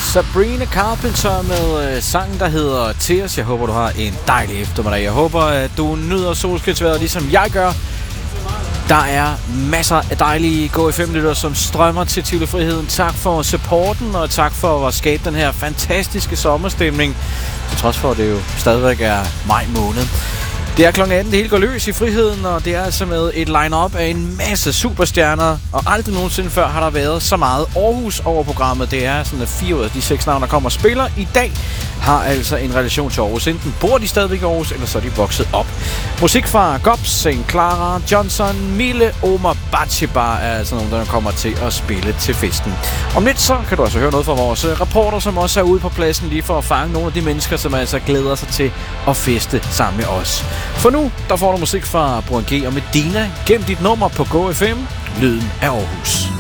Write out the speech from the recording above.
Sabrina Carpenter med sangen, der hedder Tears. Jeg håber, du har en dejlig eftermiddag. Jeg håber, at du nyder solskinsvejret, ligesom jeg gør. Der er masser af dejlige GoFM-lyttere, som strømmer til Tivoli Friheden. Tak for supporten, og tak for at skabe den her fantastiske sommerstemning. Til trods for, at det jo stadigvæk er maj måned. Det er kl. 18, det hele går løs i Friheden, og det er altså med et line-up af en masse superstjerner. Og aldrig nogensinde før har der været så meget Aarhus over programmet. Det er sådan, at 4 ud af de 6 navne, der kommer og spiller i dag, har altså en relation til Aarhus. Enten bor de stadigvæk i Aarhus, eller så er de vokset op. Musik fra Gobs, St. Clara, Johnson, Mille, Omar Bachibar er altså nogen, der kommer til at spille til festen. Om lidt så kan du altså høre noget fra vores reporter, som også er ude på pladsen lige for at fange nogle af de mennesker, som altså glæder sig til at feste sammen med os. For nu, der får du musik fra Bruan G og Medina. Gem dit nummer på GoFM. Lyden af Aarhus.